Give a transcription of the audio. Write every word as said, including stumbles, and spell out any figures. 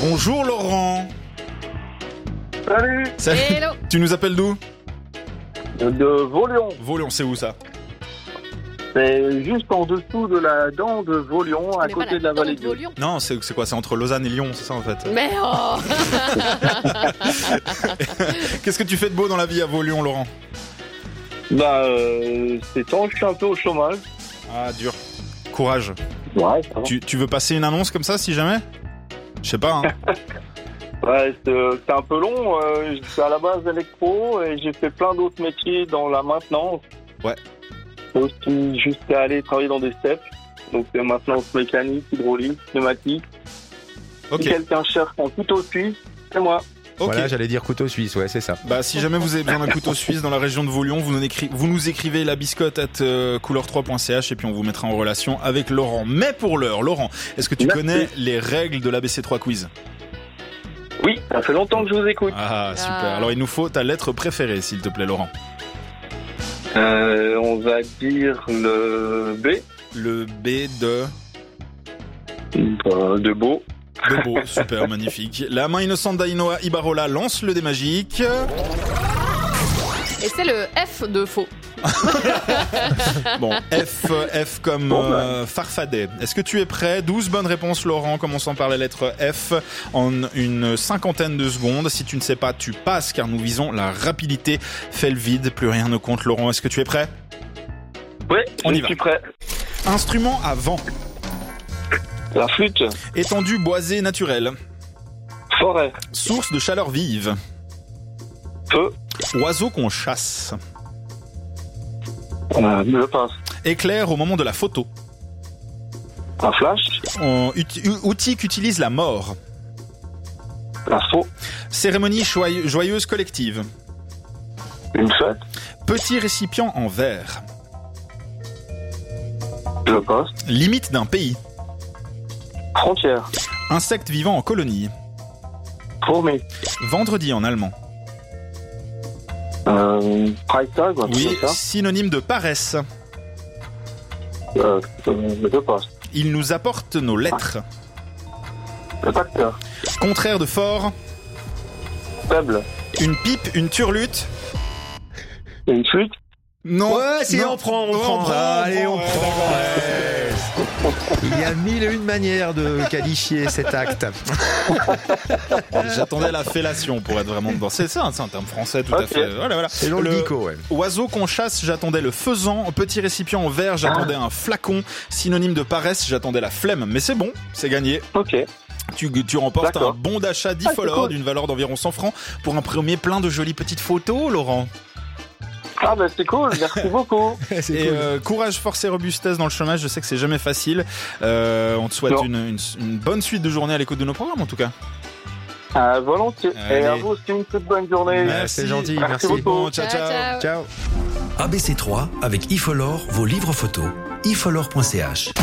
Bonjour Laurent. Salut. Salut. Hello. Tu nous appelles d'où? De Vaulion. Vaulion, c'est où ça? C'est juste en dessous de la dent de Vaulion, à côté de la vallée de Lyon. Non, c'est, c'est quoi? C'est entre Lausanne et Lyon, c'est ça en fait? Mais oh. Qu'est-ce que tu fais de beau dans la vie à Vaulion, Laurent? Bah, euh, c'est temps, je suis un peu au chômage. Ah, dur. Courage. Ouais, ça va. Tu, tu veux passer une annonce comme ça, si jamais? Je sais pas, hein. Ouais, c'est, c'est un peu long. Euh, je suis à la base électro et j'ai fait plein d'autres métiers dans la maintenance. Ouais. Aussi jusqu'à aller travailler dans des steps. Donc euh, maintenance mécanique, hydraulique, pneumatique. Ok. Si quelqu'un cherche un couteau suisse, c'est moi. Ok. Voilà, j'allais dire couteau suisse, ouais, c'est ça. Bah, si jamais vous avez besoin d'un couteau suisse dans la région de Vaulion, vous nous, écri- vous nous écrivez la biscotte at euh, couleur trois point c h et puis on vous mettra en relation avec Laurent. Mais pour l'heure, Laurent, est-ce que tu Merci. connais les règles de l'A B C trois quiz? Oui, ça fait longtemps que je vous écoute. Ah, super. Ah. Alors, il nous faut ta lettre préférée, s'il te plaît, Laurent. Euh, on va dire le B. Le B de... Euh, de beau. De beau, super, magnifique. La main innocente d'Ainoa Ibarola lance le dé magique. Et c'est le F de faux. Bon, F, F comme Bon, bah. euh, Farfadet. Est-ce que tu es prêt? douze bonnes réponses, Laurent, commençant par la lettre F en une cinquantaine de secondes. Si tu ne sais pas, tu passes, car nous visons la rapidité. Fais le vide, plus rien ne compte, Laurent. Est-ce que tu es prêt? Oui, On y je va. suis prêt. Instrument à vent. La flûte. Étendue boisée naturelle. Forêt. Source de chaleur vive. Feu. Oiseau qu'on chasse. Euh, je passe. Éclair au moment de la photo. Un flash. On- ut- outil qu'utilise la mort. Un faux. Cérémonie joye- joyeuse collective. Une fête. Petit récipient en verre. Je passe. Limite d'un pays. Frontière. Insecte vivant en colonie. Fourmi. Vendredi en allemand. Euh, Freitag, ou un truc Oui, comme ça. synonyme de paresse. Euh, euh, je passe. Il nous apporte nos lettres. Le facteur. Contraire de fort. Faible. Une pipe, une turlute. Une flûte. Non. Ouais, si, non. on prend, on Ouais, prend. Allez, on ouais, prend. ouais. Il y a mille et une manières de qualifier cet acte. J'attendais la fellation pour être vraiment dedans. C'est ça, c'est un terme français tout à Ok. fait. Voilà, voilà. C'est dans le dico, ouais. Oiseau qu'on chasse, j'attendais le faisan. Petit récipient en verre, j'attendais un flacon. Synonyme de paresse, j'attendais la flemme. Mais c'est bon, c'est gagné. Ok. Tu, tu remportes D'accord. un bon d'achat Ah, c'est d'Ifolor cool. d'une valeur d'environ cent francs pour un premier plein de jolies petites photos, Laurent. Ah bah c'est cool, merci beaucoup. C'est Et cool. euh, courage, force et robustesse dans le chômage. Je sais que c'est jamais facile. Euh, on te souhaite Non. une, une, une bonne suite de journée à l'écoute de nos programmes, en tout cas. Euh, volontiers. Allez. Et à vous aussi une toute bonne journée. Ouais, c'est gentil, Merci merci. beaucoup. Bon, ciao, ciao. Ciao. A B C trois avec Ifolor, vos livres photos. ifolor point c h